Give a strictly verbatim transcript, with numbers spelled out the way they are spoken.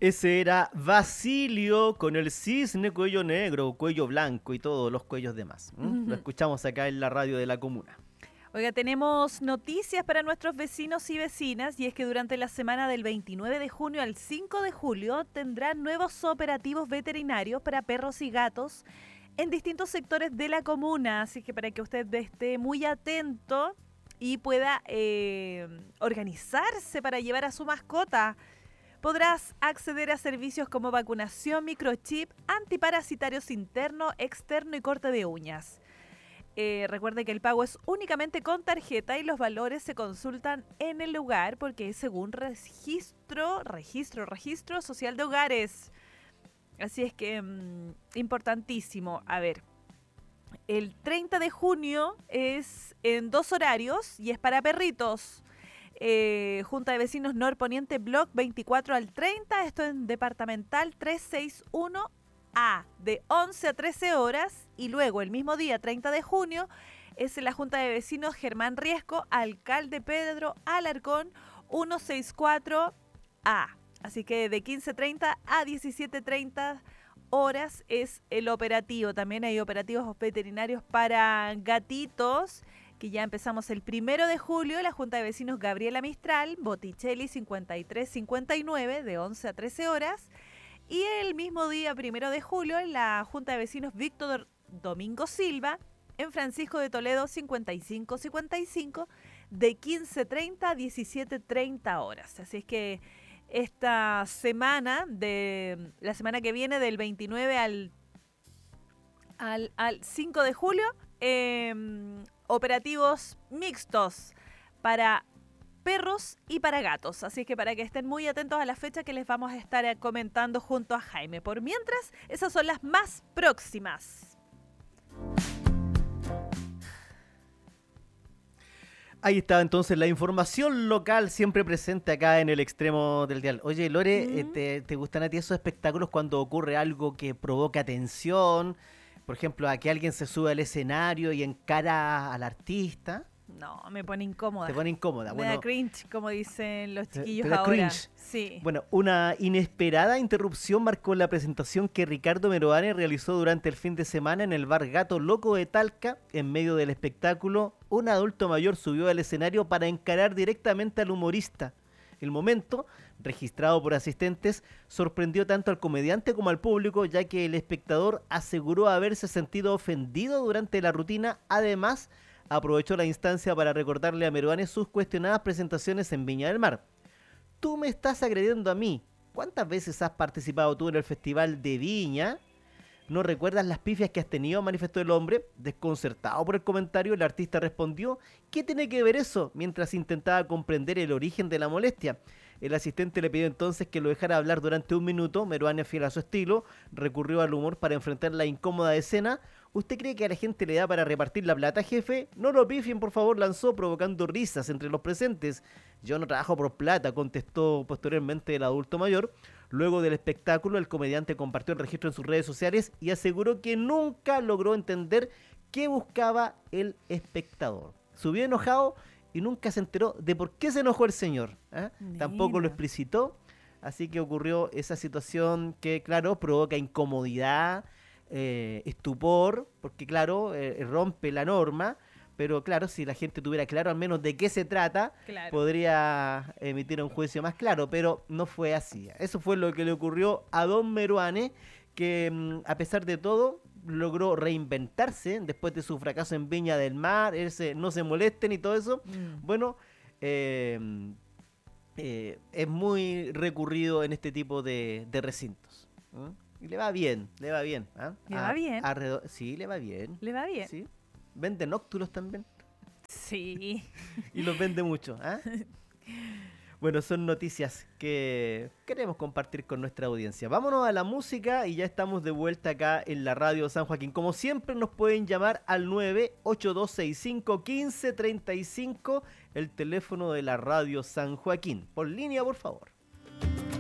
Ese era Basilio con el cisne cuello negro, cuello blanco y todos los cuellos demás. ¿Mm? Uh-huh. Lo escuchamos acá en la radio de la comuna. Oiga, tenemos noticias para nuestros vecinos y vecinas, y es que durante la semana del veintinueve de junio al cinco de julio tendrán nuevos operativos veterinarios para perros y gatos en distintos sectores de la comuna, así que para que usted esté muy atento y pueda eh, organizarse para llevar a su mascota. Podrás acceder a servicios como vacunación, microchip, antiparasitarios interno, externo y corte de uñas. Eh, recuerde que el pago es únicamente con tarjeta y los valores se consultan en el lugar porque es según registro, registro, registro social de hogares. Así es que, mmm, importantísimo. A ver, el treinta de junio es en dos horarios y es para perritos. Eh, Junta de Vecinos Norponiente Block veinticuatro al treinta, esto en Departamental trescientos sesenta y uno A, de once a trece horas, y luego el mismo día, treinta de junio, es en la Junta de Vecinos Germán Riesco, Alcalde Pedro Alarcón ciento sesenta y cuatro A. Así que de quince treinta a diecisiete treinta horas es el operativo. También hay operativos veterinarios para gatitos, que ya empezamos el primero de julio, la Junta de Vecinos Gabriela Mistral, Botticelli cincuenta y tres cincuenta y nueve, de once a trece horas. Y el mismo día, primero de julio, en la Junta de Vecinos Víctor Domingo Silva, en Francisco de Toledo cincuenta y cinco cincuenta y cinco, de quince treinta a diecisiete treinta horas. Así es que esta semana, de la semana que viene, del veintinueve al, al, al cinco de julio, eh, operativos mixtos para perros y para gatos. Así que para que estén muy atentos a la fecha que les vamos a estar comentando junto a Jaime. Por mientras, esas son las más próximas. Ahí estaba entonces la información local siempre presente acá en el extremo del dial. Oye, Lore, ¿Mm? eh, ¿te, ¿te gustan a ti esos espectáculos cuando ocurre algo que provoca tensión? Por ejemplo, a que alguien se sube al escenario y encara al artista. No, me pone incómoda. Te pone incómoda. Me Bueno, da cringe, como dicen los chiquillos te da ahora. cringe. Sí. Bueno, una inesperada interrupción marcó la presentación que Ricardo Meroane realizó durante el fin de semana en el bar Gato Loco de Talca. En medio del espectáculo, un adulto mayor subió al escenario para encarar directamente al humorista. El momento, registrado por asistentes, sorprendió tanto al comediante como al público, ya que el espectador aseguró haberse sentido ofendido durante la rutina. Además, aprovechó la instancia para recordarle a Meroane sus cuestionadas presentaciones en Viña del Mar. Tú me estás agrediendo a mí. ¿Cuántas veces has participado tú en el Festival de Viña? ¿No recuerdas las pifias que has tenido?, manifestó el hombre. Desconcertado por el comentario, el artista respondió: ¿qué tiene que ver eso?, mientras intentaba comprender el origen de la molestia. El asistente le pidió entonces que lo dejara hablar durante un minuto. Meroane, fiel a su estilo, recurrió al humor para enfrentar la incómoda escena. ¿Usted cree que a la gente le da para repartir la plata, jefe? No lo pifien, por favor, lanzó, provocando risas entre los presentes. Yo no trabajo por plata, contestó posteriormente el adulto mayor. Luego del espectáculo, el comediante compartió el registro en sus redes sociales y aseguró que nunca logró entender qué buscaba el espectador. Subió enojado y nunca se enteró de por qué se enojó el señor. ¿eh? Tampoco lo explicitó, así que ocurrió esa situación que, claro, provoca incomodidad, eh, estupor, porque, claro, eh, rompe la norma. Pero claro, si la gente tuviera claro al menos de qué se trata, claro, podría emitir un juicio más claro, pero no fue así. Eso fue lo que le ocurrió a don Meroane, que a pesar de todo logró reinventarse después de su fracaso en Viña del Mar, ese no se molesten y todo eso. Mm. Bueno, eh, eh, es muy recurrido en este tipo de, de recintos. ¿eh? Y le va bien, le va bien. ¿eh? ¿Le a, va bien? Alrededor, sí, le va bien. ¿Le va bien? Sí. Vende nóctulos también. Sí. Y los vende mucho. ¿eh? Bueno, son noticias que queremos compartir con nuestra audiencia. Vámonos a la música y ya estamos de vuelta acá en la radio San Joaquín. Como siempre, nos pueden llamar al nueve ocho dos seis cinco uno cinco tres cinco, el teléfono de la radio San Joaquín. Por línea, por favor.